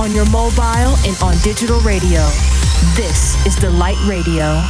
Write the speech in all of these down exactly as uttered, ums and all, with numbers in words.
on your mobile and on digital radio. This is Delight Radio.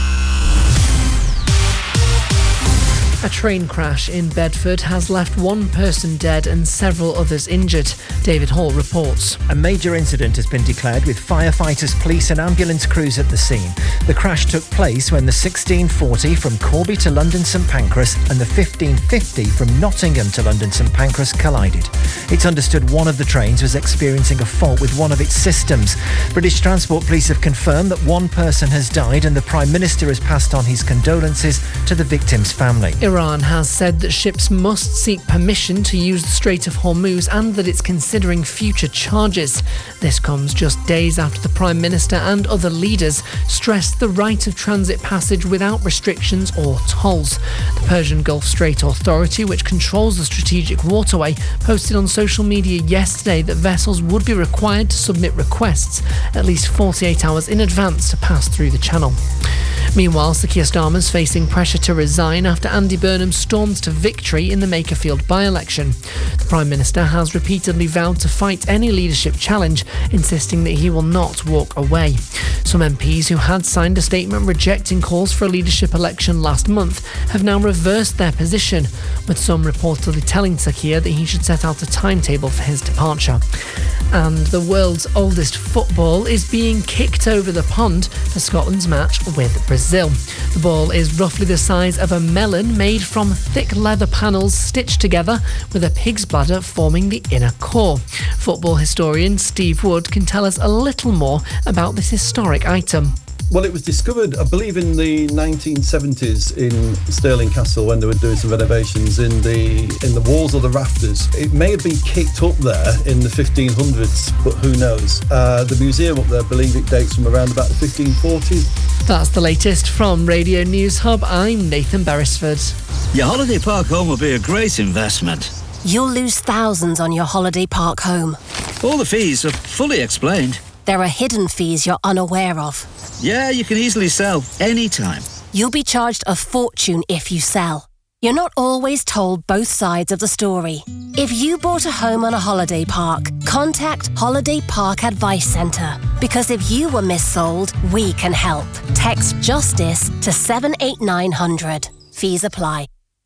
A train crash in Bedford has left one person dead and several others injured. David Hall reports. A major incident has been declared with firefighters, police and ambulance crews at the scene. The crash took place when the sixteen forty from Corby to London St Pancras and the fifteen fifty from Nottingham to London St Pancras collided. It's understood one of the trains was experiencing a fault with one of its systems. British Transport Police have confirmed that one person has died and the Prime Minister has passed on his condolences to the victim's family. Iran has said that ships must seek permission to use the Strait of Hormuz and that it's considering future charges. This comes just days after the Prime Minister and other leaders stressed the right of transit passage without restrictions or tolls. The Persian Gulf Strait Authority, which controls the strategic waterway, posted on social media yesterday that vessels would be required to submit requests at least forty-eight hours in advance to pass through the channel. Meanwhile, Sir Keir Starmer's facing pressure to resign after Andy Burnham stormed to victory in the Makerfield by-election. The Prime Minister has repeatedly vowed to fight any leadership challenge, insisting that he will not walk away. Some M Ps who had signed a statement rejecting calls for a leadership election last month have now reversed their position, with some reportedly telling Sir Keir that he should set out a timetable for his departure. And the world's oldest football is being kicked over the pond for Scotland's match with Brazil. The ball is roughly the size of a melon made from thick leather panels stitched together with a pig's bladder forming the inner core. Football historian Steve Wood can tell us a little more about this historic item. Well, it was discovered, I believe, in the nineteen seventies in Stirling Castle when they were doing some renovations in the in the walls or the rafters. It may have been kicked up there in the fifteen hundreds, but who knows? Uh, the museum up there, I believe it dates from around about the fifteen forties. That's the latest from Radio News Hub. I'm Nathan Beresford. Your holiday park home will be a great investment. You'll lose thousands on your holiday park home. All the fees are fully explained. There are hidden fees you're unaware of. Yeah, you can easily sell anytime. You'll be charged a fortune if you sell. You're not always told both sides of the story. If you bought a home on a holiday park, contact Holiday Park Advice Centre. Because if you were missold, we can help. Text JUSTICE to seven eight nine hundred. Fees apply.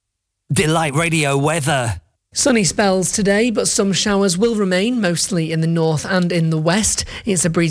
Delight Radio weather. Sunny spells today, but some showers will remain, mostly in the north and in the west. It's a breezy